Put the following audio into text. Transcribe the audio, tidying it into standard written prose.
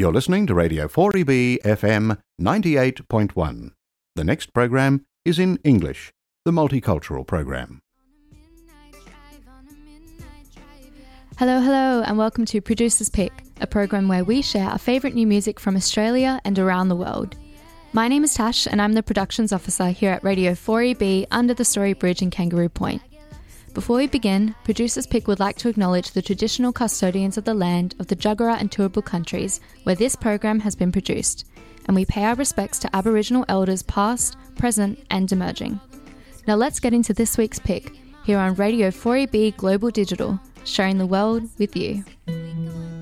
You're listening to Radio 4EB FM 98.1. The next program is in English, the multicultural program. Hello, and welcome to Producer's Pick, a program where we share our favourite new music from Australia and around the world. My name is Tash, and I'm the Productions Officer here at Radio 4EB under the Story Bridge in Kangaroo Point. Before we begin, Producer's Pick would like to acknowledge the traditional custodians of the land of the Jagera and Turrbal countries where this program has been produced, and we pay our respects to Aboriginal elders past, present and emerging. Now let's get into this week's pick here on Radio 4EB Global Digital, sharing the world with you.